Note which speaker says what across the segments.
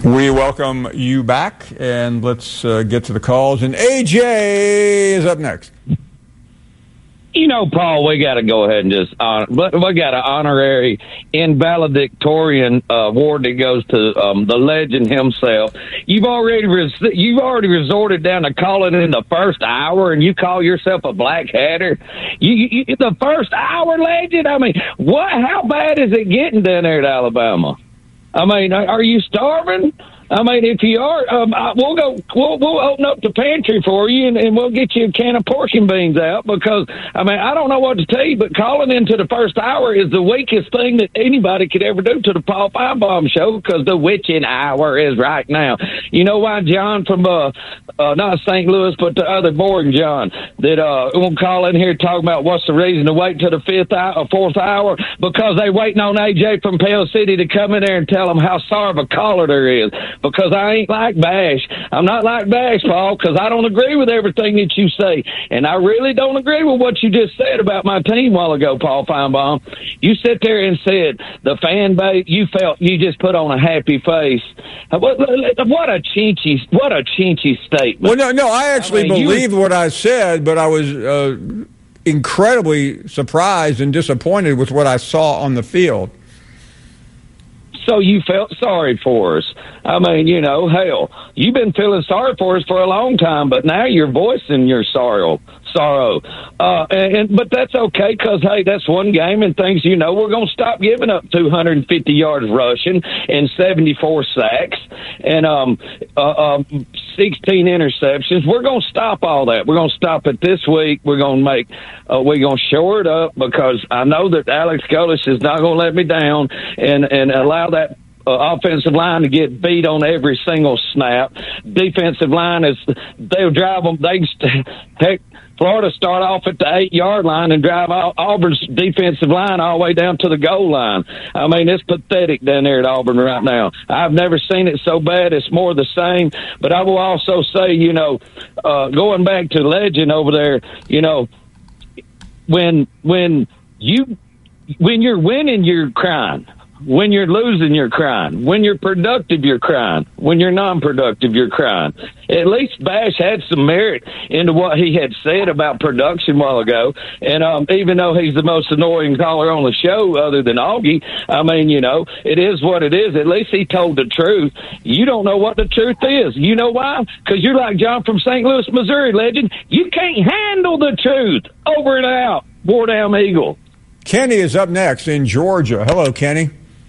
Speaker 1: We welcome you back, and let's get to the calls. And AJ is up next.
Speaker 2: You know, Paul, we got to go ahead and just we got an honorary invaledictorian award that goes to the legend himself. You've already resorted down to calling in the first hour, and you call yourself a black hatter. You the first hour legend. I mean, what? How bad is it getting down there at Alabama? I mean, are you starving? I mean, if you are, we'll open up the pantry for you, and we'll get you a can of pork and beans out, because, I mean, I don't know what to tell you, but calling into the first hour is the weakest thing that anybody could ever do to the Paul Finebaum show, because the witching hour is right now. You know why John from, not St. Louis, but the other boring John, that won't call in here talking about what's the reason to wait till the fourth hour? Because they waiting on AJ from Pale City to come in there and tell them how sorry of a caller there is. Because I ain't like Bash. I'm not like Bash, Paul, because I don't agree with everything that you say. And I really don't agree with what you just said about my team a while ago, Paul Finebaum. You sit there and said the fan base, you felt you just put on a happy face. What a chinchy statement.
Speaker 1: Well, no, I actually believed what I said, but I was incredibly surprised and disappointed with what I saw on the field.
Speaker 2: So you felt sorry for us. I mean, you know, hell, you've been feeling sorry for us for a long time, but now you're voicing your sorrow. But that's okay, because, hey, that's one game, and things, you know, we're going to stop giving up 250 yards rushing and 74 sacks and 16 interceptions. We're going to stop all that. We're going to stop it this week. We're going to shore it up, because I know that Alex Golesh is not going to let me down and allow that offensive line to get beat on every single snap. Defensive line they'll drive them. Heck, Florida start off at the 8-yard line and drive Auburn's defensive line all the way down to the goal line. I mean, it's pathetic down there at Auburn right now. I've never seen it so bad. It's more the same. But I will also say, you know, going back to legend over there, you know, when you're winning, you're crying. When you're losing, you're crying. When you're productive, you're crying. When you're non-productive, you're crying. At least Bash had some merit into what he had said about production a while ago. And even though he's the most annoying caller on the show other than Augie, I mean, you know, it is what it is. At least he told the truth. You don't know what the truth is. You know why? Because you're like John from St. Louis, Missouri, legend. You can't handle the truth. Over and out. War Down Eagle.
Speaker 1: Kenny is up next in Georgia. Hello, Kenny.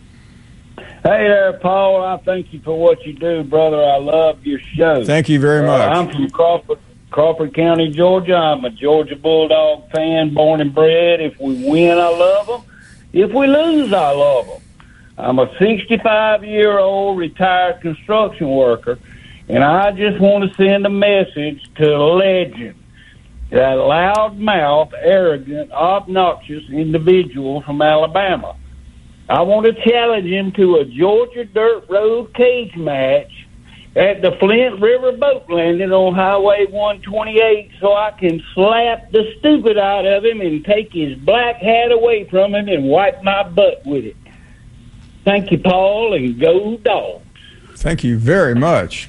Speaker 3: Hey there, Paul. I thank you for what you do, brother. I love your show.
Speaker 1: Thank you very much.
Speaker 3: I'm from Crawford County, Georgia. I'm a Georgia Bulldog fan, born and bred. If we win, I love them. If we lose, I love them. I'm a 65-year-old retired construction worker, and I just want to send a message to legend, that loudmouth, arrogant, obnoxious individual from Alabama. I want to challenge him to a Georgia Dirt Road cage match at the Flint River Boat Landing on Highway 128, so I can slap the stupid out of him and take his black hat away from him and wipe my butt with it. Thank you, Paul, and go Dogs.
Speaker 1: Thank you very much.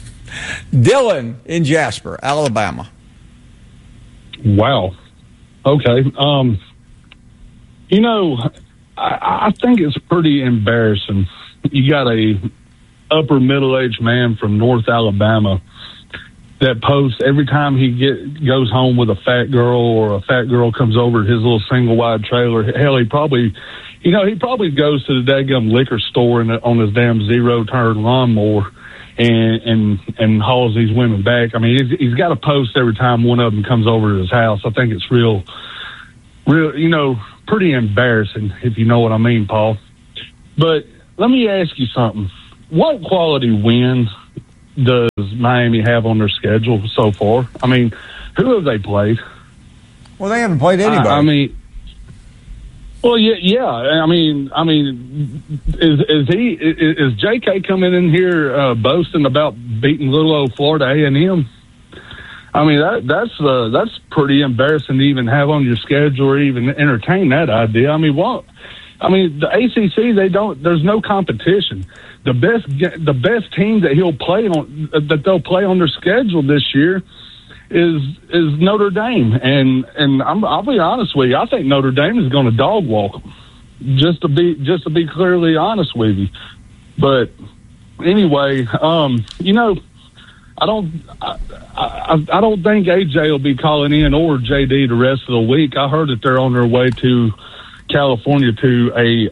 Speaker 1: Dylan in Jasper, Alabama.
Speaker 4: Wow. Okay. You know, I think it's pretty embarrassing. You got a upper middle-aged man from North Alabama that posts every time he goes home with a fat girl, or a fat girl comes over to his little single-wide trailer. Hell, he probably goes to the daggum liquor store on his damn zero-turn lawnmower and hauls these women back. I mean, he's got to post every time one of them comes over to his house. I think it's real, you know, pretty embarrassing, if you know what I mean, Paul. But let me ask you something. What quality wins does Miami have on their schedule so far? I mean, who have they played?
Speaker 1: Well, they haven't played anybody.
Speaker 4: I mean, well, yeah. I mean, is J.K. coming in here boasting about beating little old Florida A&M? I mean, that's pretty embarrassing to even have on your schedule or even entertain that idea. I mean, what? I mean, the ACC, there's no competition. The best team that they'll play on their schedule this year is Notre Dame, and I'll be honest with you, I think Notre Dame is going to dog walk them. Just to be clearly honest with you, but anyway, you know, I don't think AJ will be calling in or JD the rest of the week. I heard that they're on their way to California to a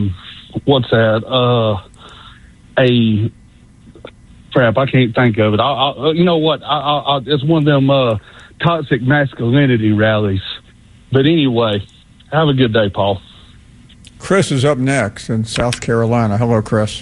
Speaker 4: crap, I can't think of it. You know what? It's one of them toxic masculinity rallies. But anyway, have a good day, Paul.
Speaker 1: Chris is up next in South Carolina. Hello, Chris.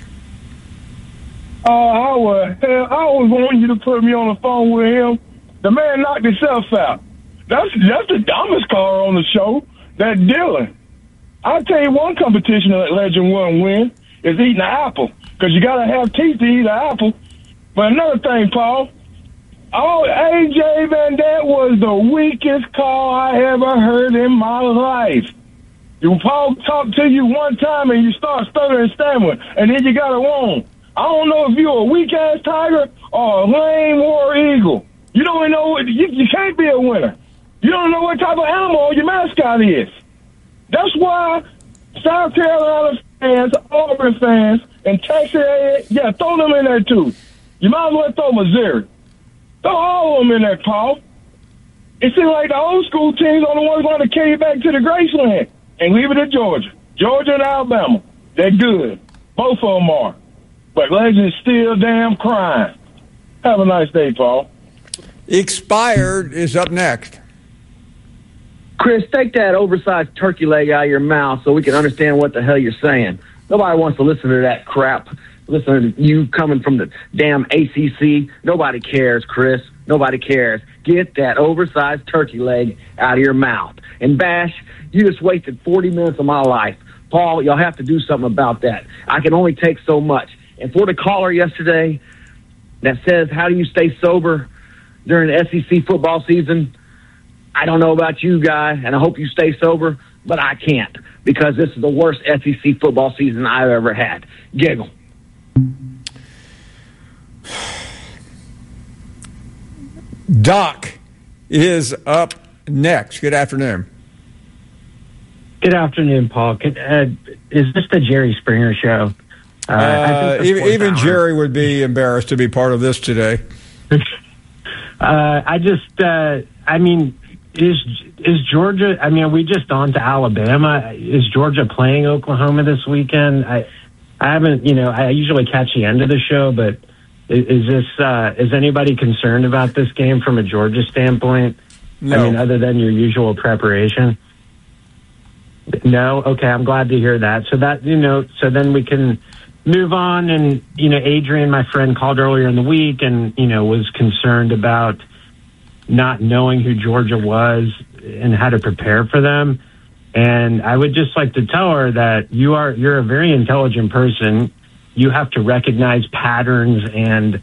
Speaker 5: I was wanting you to put me on the phone with him. The man knocked himself out. That's the dumbest caller on the show. That Dylan. I'll tell you one competition that Legend wouldn't win is eating an apple, because you got to have teeth to eat an apple. But another thing, Paul, A.J. Van Dant was the weakest call I ever heard in my life. Paul talked to you one time and you start stuttering and stammering, and then you got it wrong. I don't know if you're a weak-ass tiger or a lame war eagle. You don't know. You can't be a winner. You don't know what type of animal your mascot is. That's why South Carolina fans, Auburn fans, and Texas, throw them in there too. You might as well throw Missouri. Throw all of them in there, Paul. It seems like the old school teams are the ones going to carry you back to the Graceland and leave it to Georgia. Georgia and Alabama, they're good. Both of them are. But Legend's still damn crying. Have a nice day, Paul.
Speaker 1: Expired is up next.
Speaker 6: Chris, take that oversized turkey leg out of your mouth so we can understand what the hell you're saying. Nobody wants to listen to that crap. Listen to you coming from the damn ACC. Nobody cares, Chris. Nobody cares. Get that oversized turkey leg out of your mouth. And Bash, you just wasted 40 minutes of my life. Paul, you'll have to do something about that. I can only take so much. And for the caller yesterday that says, how do you stay sober during the SEC football season? I don't know about you guys, and I hope you stay sober, but I can't, because this is the worst SEC football season I've ever had. Giggle.
Speaker 1: Doc is up next. Good afternoon.
Speaker 7: Good afternoon, Paul. Is this the Jerry Springer show?
Speaker 1: Even Jerry would be embarrassed to be part of this today.
Speaker 7: Is Georgia? I mean, are we just on to Alabama? Is Georgia playing Oklahoma this weekend? I haven't. I usually catch the end of the show, but is anybody concerned about this game from a Georgia standpoint?
Speaker 1: No.
Speaker 7: I mean, other than your usual preparation. No. Okay, I'm glad to hear that. So that so then we can move on. And Adrian, my friend, called earlier in the week and was concerned about not knowing who Georgia was and how to prepare for them. And I would just like to tell her that you're a very intelligent person. You have to recognize patterns, and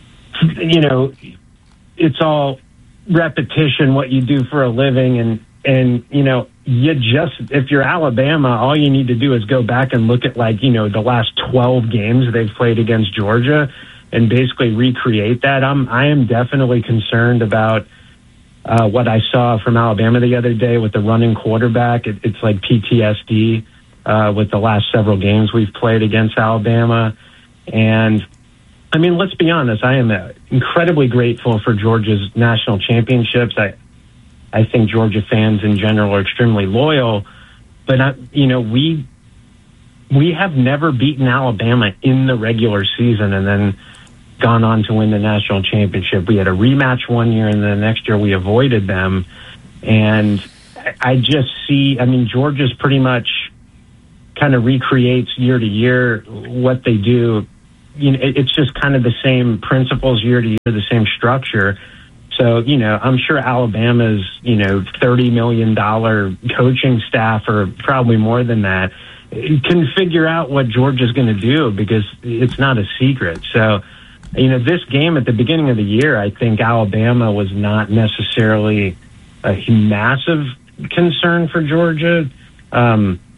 Speaker 7: it's all repetition, what you do for a living. And if you're Alabama, all you need to do is go back and look at the last 12 games they've played against Georgia and basically recreate that. I am definitely concerned about what I saw from Alabama the other day with the running quarterback. It's like PTSD with the last several games we've played against Alabama. And I mean, let's be honest, I am incredibly grateful for Georgia's national championships. I think Georgia fans in general are extremely loyal, but we have never beaten Alabama in the regular season and then gone on to win the national championship. We had a rematch one year, and then the next year we avoided them. And I just see, Georgia's pretty much kind of recreates year to year what they do. It's just kind of the same principles year to year, the same structure. So, I'm sure Alabama's, $30 million coaching staff, or probably more than that, can figure out what Georgia's going to do, because it's not a secret. So, this game at the beginning of the year, I think Alabama was not necessarily a massive concern for Georgia.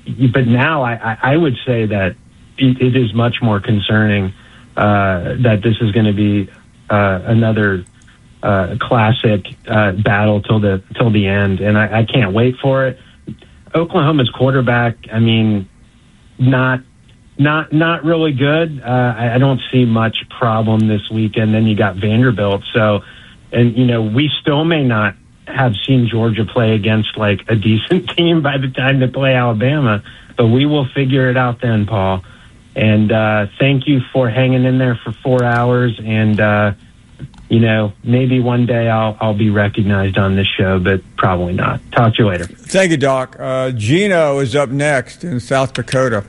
Speaker 7: but now I would say that it is much more concerning that this is going to be another classic battle till the end, and I can't wait for it. Oklahoma's quarterback, I mean, not really good. I don't see much problem this weekend. Then you got Vanderbilt. So, and we still may not have seen Georgia play against like a decent team by the time they play Alabama, but we will figure it out then, Paul. And thank you for hanging in there for 4 hours. And maybe one day I'll be recognized on this show, but probably not. Talk to you later.
Speaker 1: Thank you, Doc. Gino is up next in South Dakota.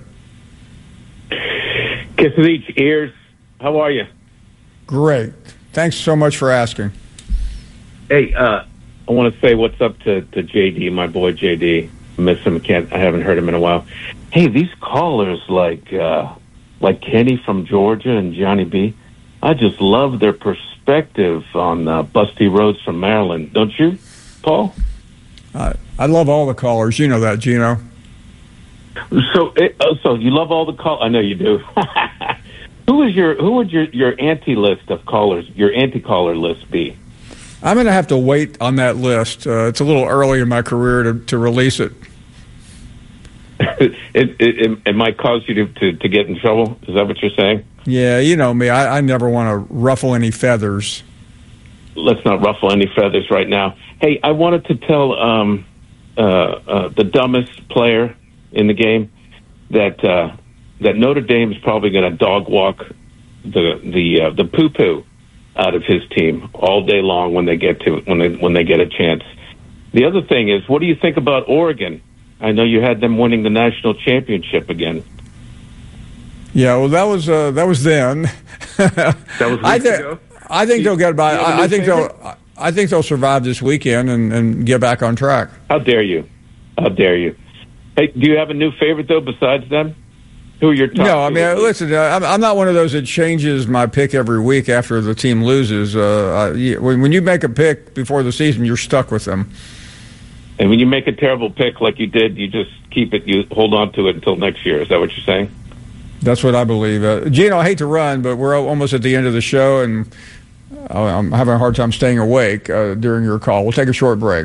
Speaker 8: Kisses each ears. How are you?
Speaker 1: Great. Thanks so much for asking.
Speaker 8: Hey, I want to say what's up to JD, my boy JD. Miss him. I haven't heard him in a while. Hey, these callers like Kenny from Georgia and Johnny B, I just love their perspective on Busty Rhodes from Maryland. Don't you, Paul?
Speaker 1: I love all the callers. You know that, Gino.
Speaker 8: So you love all the callers? I know you do. Who would your anti-list of callers, your anti-caller list be?
Speaker 1: I'm going to have to wait on that list. It's a little early in my career to release it.
Speaker 8: It might cause you to get in trouble? Is that what you're saying?
Speaker 1: Yeah, you know me. I never want to ruffle any feathers.
Speaker 8: Let's not ruffle any feathers right now. Hey, I wanted to tell the dumbest player in the game that Notre Dame is probably going to dog walk the poo-poo out of his team all day long when they get a chance. The other thing is, what do you think about Oregon? I know you had them winning the national championship again.
Speaker 1: Yeah, well, that was then.
Speaker 8: That was weeks ago.
Speaker 1: I think they'll get by. I think they'll survive this weekend and get back on track.
Speaker 8: How dare you? How dare you? Hey, do you have a new favorite though besides them? Who are your top?
Speaker 1: No, I mean, listen, I'm not one of those that changes my pick every week after the team loses. When you make a pick before the season, you're stuck with them.
Speaker 8: And when you make a terrible pick like you did, you just keep it. You hold on to it until next year. Is that what you're saying?
Speaker 1: That's what I believe. Gino, I hate to run, but we're almost at the end of the show, and I'm having a hard time staying awake during your call. We'll take a short break.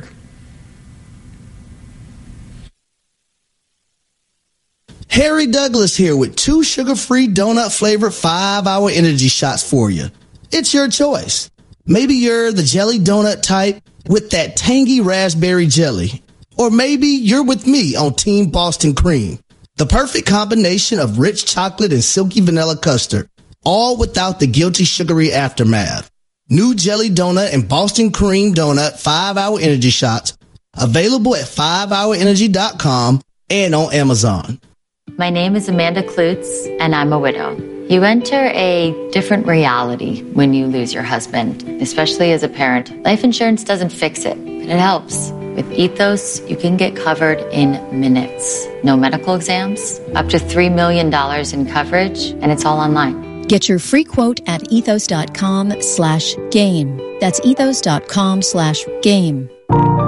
Speaker 9: Harry Douglas here with 2 sugar-free donut-flavored 5-hour energy shots for you. It's your choice. Maybe you're the jelly donut type with that tangy raspberry jelly. Or maybe you're with me on Team Boston Cream. The perfect combination of rich chocolate and silky vanilla custard, all without the guilty sugary aftermath. New jelly donut and Boston Cream donut 5-hour energy shots available at 5hourenergy.com and on Amazon.
Speaker 10: My name is Amanda Klutz, and I'm a widow. You enter a different reality when you lose your husband, especially as a parent. Life insurance doesn't fix it, but it helps. With Ethos, you can get covered in minutes. No medical exams, up to $3 million in coverage, and it's all online.
Speaker 11: Get your free quote at ethos.com/game. That's ethos.com/game.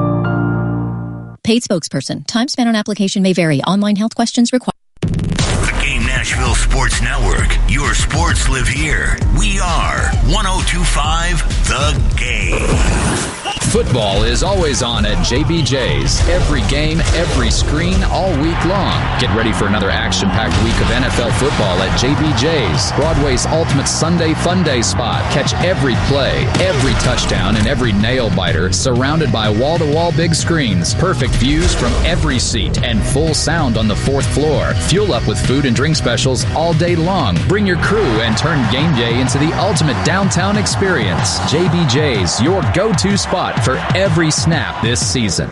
Speaker 11: Paid spokesperson. Time spent on application may vary. Online health questions required.
Speaker 12: The Game Nashville Sports Network. Your sports live here. We are 102.5 The Game.
Speaker 13: Football is always on at JBJ's. Every game, every screen, all week long. Get ready for another action-packed week of NFL football at JBJ's, Broadway's ultimate Sunday fun day spot. Catch every play, every touchdown, and every nail-biter surrounded by wall-to-wall big screens, perfect views from every seat, and full sound on the 4th floor. Fuel up with food and drink specials all day long. Bring your crew and turn game day into the ultimate downtown experience. JBJ's, your go-to spot for every snap this season.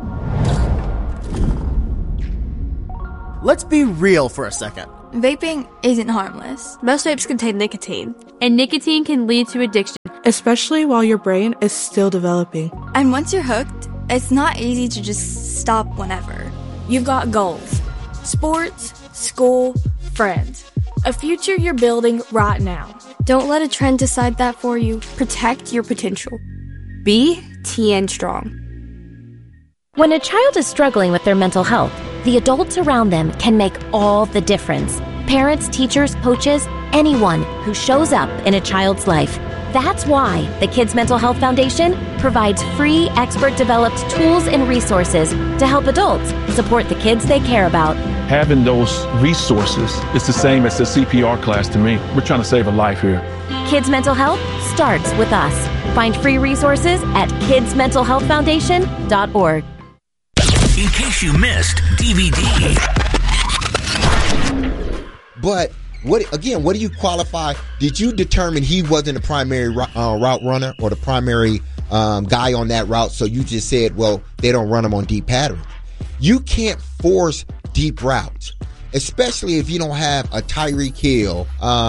Speaker 14: Let's be real for a second.
Speaker 15: Vaping isn't harmless. Most vapes contain nicotine, and nicotine can lead to addiction,
Speaker 16: especially while your brain is still developing.
Speaker 15: And once you're hooked, it's not easy to just stop whenever. You've got goals: sports, school, friends, a future you're building right now. Don't let a trend decide that for you. Protect your potential. Be TN Strong.
Speaker 17: When a child is struggling with their mental health,
Speaker 14: The adults around them can make all the difference. Parents, teachers, coaches, anyone who shows up in a child's life. That's why the Kids Mental Health Foundation provides free, expert-developed tools and resources to help adults support the kids they care about.
Speaker 17: Having those resources is the same as the CPR class to me. We're trying to save a life here.
Speaker 14: Kids Mental Health starts with us. Find free resources at kidsmentalhealthfoundation.org.
Speaker 12: In case you missed DVD.
Speaker 18: But what do you qualify? Did you determine he wasn't a primary route runner or the primary guy on that route? So you just said, well, they don't run them on deep patterns. You can't force deep routes, especially if you don't have a Tyreek Hill,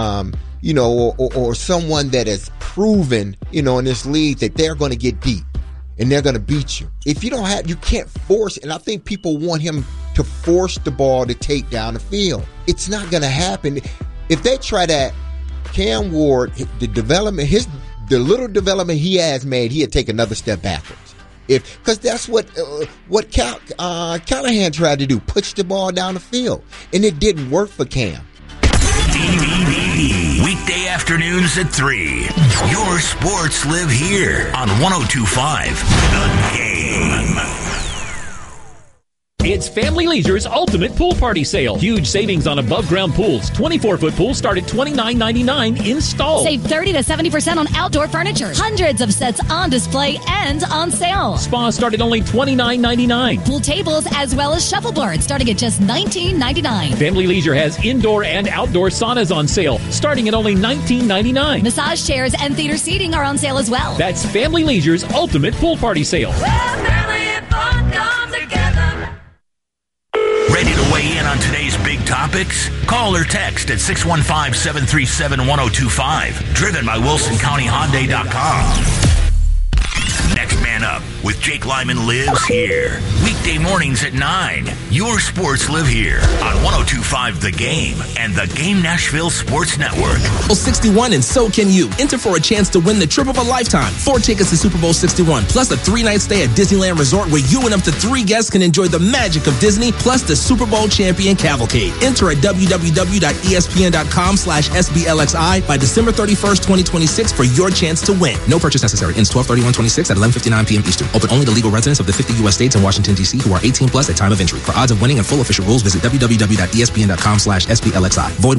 Speaker 18: or someone that has proven, in this league that they're going to get deep and they're going to beat you. If you don't have, you can't force, and I think people want him to force the ball to take down the field. It's not going to happen. If they try that, Cam Ward, the little development he has made, he'd take another step backwards. Because that's what Callahan tried to do, push the ball down the field, and it didn't work for Cam.
Speaker 12: DVD. Weekday afternoons at 3. Your sports live here on 102.5 The Game.
Speaker 19: It's Family Leisure's Ultimate Pool Party Sale. Huge savings on above-ground pools. 24-foot pools start at $29.99 installed.
Speaker 20: Save 30 to 70% on outdoor furniture. Hundreds of sets on display and on sale.
Speaker 19: Spas start at only $29.99.
Speaker 20: Pool tables as well as shuffleboards starting at just $19.99.
Speaker 19: Family Leisure has indoor and outdoor saunas on sale starting at only $19.99.
Speaker 20: Massage chairs and theater seating are on sale as well.
Speaker 19: That's Family Leisure's Ultimate Pool Party Sale.
Speaker 12: Family and fun come together. Ready to weigh in on today's big topics? Call or text at 615-737-1025. Driven by WilsonCountyHyundai.com. Next man up with Jake Lyman lives here. Weekday mornings at 9. Your sports live here on 102.5 The Game and The Game Nashville Sports Network.
Speaker 21: 61 and so can you. Enter for a chance to win the trip of a lifetime. 4 tickets to Super Bowl 61 plus a 3-night stay at Disneyland Resort where you and up to 3 guests can enjoy the magic of Disney plus the Super Bowl champion cavalcade. Enter at www.espn.com/SBLXI by December 31st, 2026 for your chance to win. No purchase necessary. Ends 12/31/26 at 11:59 p.m. Eastern. Open only to legal residents of the 50 U.S. states and Washington, D.C. who are 18 plus at time of entry. For odds of winning and full official rules, visit www.espn.com/SBLXI. Void